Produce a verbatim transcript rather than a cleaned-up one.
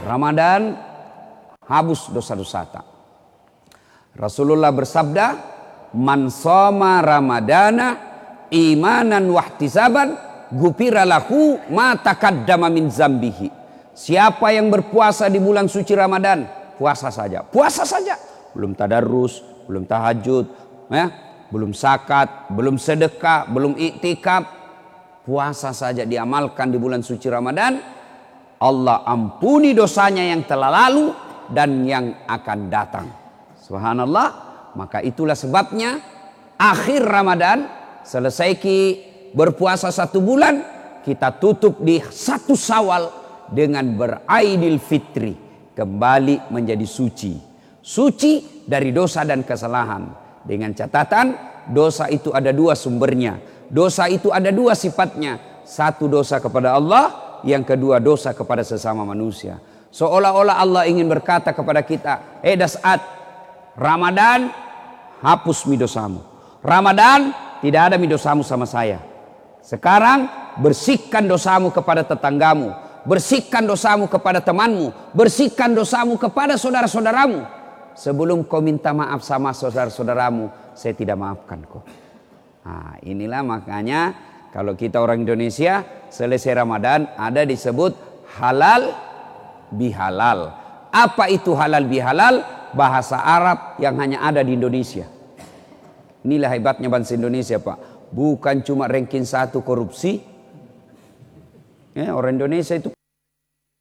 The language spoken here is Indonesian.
Ramadan hapus dosa-dosa. Rasulullah bersabda, "Man shoma Ramadana imanan wahtisaban, ghufira lahu ma taqaddama min zambihi." Siapa yang berpuasa di bulan suci Ramadan, puasa saja, puasa saja, belum tadarrus, belum tahajud, ya, belum zakat, belum sedekah, belum iktikaf, puasa saja diamalkan di bulan suci Ramadan, Allah ampuni dosanya yang telah lalu dan yang akan datang. Subhanallah. Maka itulah sebabnya akhir Ramadan, selesai ki berpuasa satu bulan, kita tutup di satu Syawal dengan beraidil fitri, kembali menjadi suci, suci dari dosa dan kesalahan. Dengan catatan, dosa itu ada dua sumbernya, dosa itu ada dua sifatnya, satu dosa kepada Allah, yang kedua dosa kepada sesama manusia. Seolah-olah Allah ingin berkata kepada kita, eh dasat, Ramadan hapus mi dosamu, Ramadan tidak ada mi dosamu sama saya. Sekarang bersihkan dosamu kepada tetanggamu, bersihkan dosamu kepada temanmu, bersihkan dosamu kepada saudara-saudaramu. Sebelum kau minta maaf sama saudara-saudaramu, saya tidak maafkan kau. Nah, inilah makanya kalau kita orang Indonesia selesai Ramadan ada disebut halal bihalal. Apa itu halal bihalal? Bahasa Arab yang hanya ada di Indonesia. Inilah hebatnya bangsa Indonesia, Pak. Bukan cuma ranking satu korupsi. Ya, orang Indonesia itu